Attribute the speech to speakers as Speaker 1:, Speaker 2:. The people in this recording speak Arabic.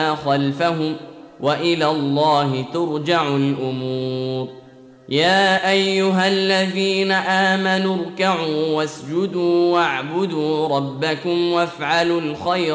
Speaker 1: خلفهم وإلى الله ترجع الأمور. يا أيها الذين آمنوا اركعوا واسجدوا واعبدوا ربكم وافعلوا الخير